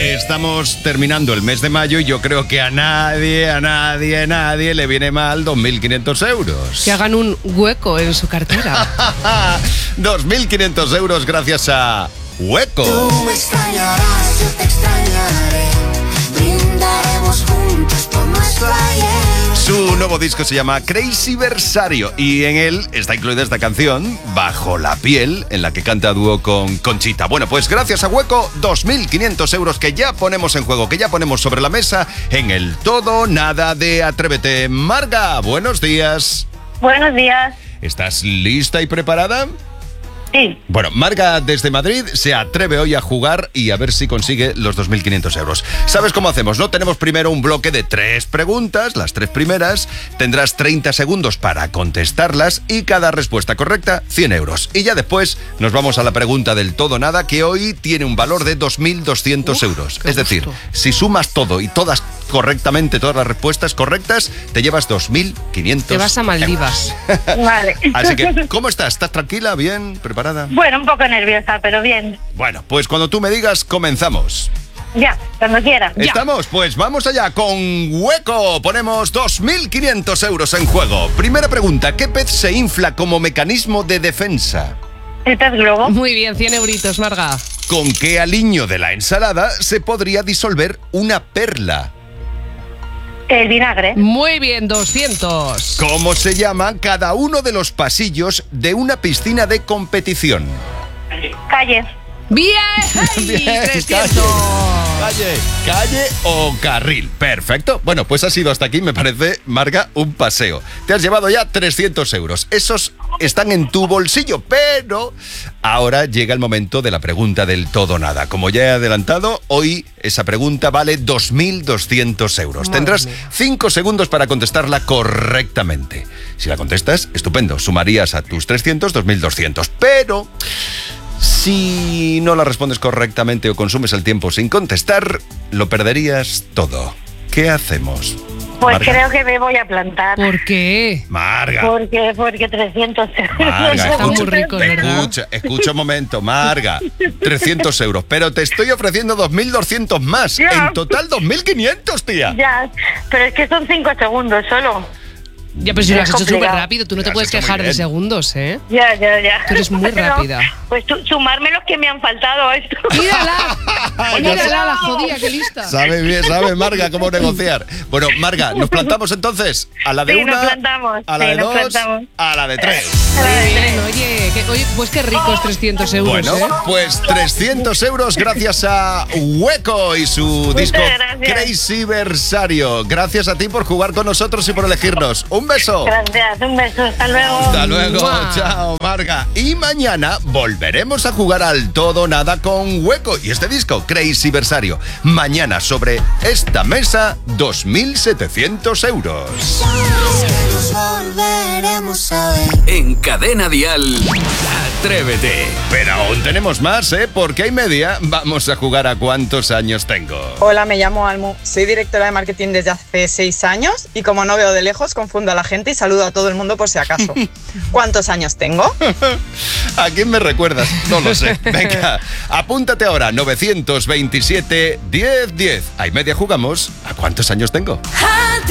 Estamos terminando el mes de mayo y yo creo que a nadie le viene mal 2.500 euros. Que hagan un hueco en su cartera. 2.500 euros gracias a Hueco. Tú me extrañarás, yo te extrañaré. Brindaremos juntos por nuestro ayer. Su nuevo disco se llama Crazy Versario y en él está incluida esta canción, Bajo la piel, en la que canta a dúo con Conchita. Bueno, pues gracias a Hueco, 2.500 euros que ya ponemos en juego, que ya ponemos sobre la mesa en el todo nada de Atrévete. Marga, buenos días. Buenos días. ¿Estás lista y preparada? Sí. Bueno, Marga desde Madrid se atreve hoy a jugar y a ver si consigue los 2.500 euros. ¿Sabes cómo hacemos, no? Tenemos primero un bloque de 3 preguntas, las 3 primeras. Tendrás 30 segundos para contestarlas y cada respuesta correcta, 100 euros. Y ya después nos vamos a la pregunta del todo nada, que hoy tiene un valor de 2.200 euros. Es decir, si sumas todo y todas correctamente, todas las respuestas correctas, te llevas 2.500 Te vas a Maldivas. Vale. Así que, ¿cómo estás? ¿Estás tranquila? ¿Bien? ¿Preparada? Bueno, un poco nerviosa, pero bien. Bueno, pues cuando tú me digas, comenzamos. Ya, cuando quiera. ¿Estamos? Pues vamos allá con Hueco. Ponemos 2.500 euros en juego. Primera pregunta, ¿qué pez se infla como mecanismo de defensa? ¿El pez globo? Muy bien, 100 euritos, Marga. ¿Con qué aliño de la ensalada se podría disolver una perla? El vinagre. Muy bien, 200. ¿Cómo se llama cada uno de los pasillos de una piscina de competición? Calle. Bien, Bien, 300. Calle o carril. Perfecto. Bueno, pues ha sido hasta aquí, me parece, Marga, un paseo. Te has llevado ya 300 euros. Esos están en tu bolsillo, pero ahora llega el momento de la pregunta del todo nada. Como ya he adelantado, hoy esa pregunta vale 2.200 euros. Madre Tendrás mía. 5 segundos para contestarla correctamente. Si la contestas, estupendo. Sumarías a tus 300, 2.200. Pero si no la respondes correctamente o consumes el tiempo sin contestar, lo perderías todo. ¿Qué hacemos? Pues Marga. creo que me voy a plantar. ¿Por qué? Marga. Porque 300 euros. Marga, Está muy rico, ¿verdad? escucha un momento, Marga. 300 euros, pero te estoy ofreciendo 2.200 más. Ya. En total 2.500, tía. Ya, pero es que son 5 segundos solo. Ya, pero si lo has Es hecho súper complicado. rápido, tú no Lo te has puedes hecho muy quejar de bien. segundos, ¿eh? Ya. Tú eres muy Pero, rápida. Pues sumarme los que me han faltado a esto. ¡Mírala! ¡Mírala, la jodida, qué lista! Sabe bien, sabe Marga cómo negociar. Bueno, Marga, ¿nos plantamos entonces? A la de Sí, una, nos plantamos. a la Sí, de nos dos, plantamos. a la de 3. Muy bien, oye, pues qué ricos 300 euros, Bueno, ¿eh? pues 300 euros gracias a Hueco y su Muchas disco gracias. Crazy Versario. Gracias a ti por jugar con nosotros y por elegirnos. Un beso. Gracias, un beso, hasta luego. Hasta luego, ¡Mua! chao, Marga. Y mañana volveremos a jugar al todo nada con Hueco y este disco, Crazy Versario. Mañana sobre esta mesa, 2.700 euros. Nos volveremos a ver. En Cadena Dial, Atrévete. Pero aún tenemos más, ¿eh? Porque hay media. Vamos a jugar a cuántos años tengo. Hola, me llamo Almu. Soy directora de marketing desde hace 6 años y como no veo de lejos, confundo a la gente y saludo a todo el mundo por si acaso. ¿Cuántos años tengo? ¿A quién me recuerdas? No lo sé. Venga, apúntate ahora, 927 1010. Hay media jugamos. ¿A cuántos años tengo? Ah,